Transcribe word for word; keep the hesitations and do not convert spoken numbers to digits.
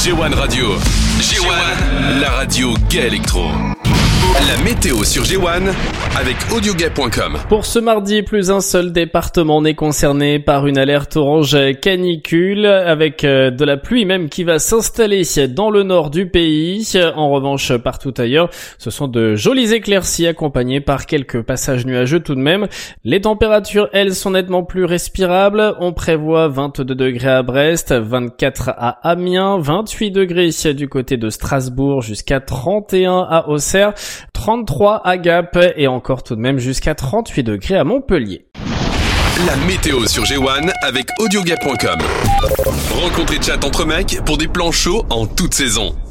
G un Radio. G un, la radio gay électro. La météo sur G un avec audiogay point com. Pour ce mardi, plus un seul département n'est concerné par une alerte orange canicule, avec de la pluie même qui va s'installer dans le nord du pays. En revanche, partout ailleurs, ce sont de jolies éclaircies accompagnées par quelques passages nuageux tout de même. Les températures, elles, sont nettement plus respirables. On prévoit vingt-deux degrés à Brest, vingt-quatre à Amiens, vingt-huit degrés du côté de Strasbourg, jusqu'à trente et un à Auxerre, trente-trois à Gap et encore tout de même jusqu'à trente-huit degrés à Montpellier. La météo sur G un avec audiogay point com. Rencontre et chat entre mecs pour des plans chauds en toute saison.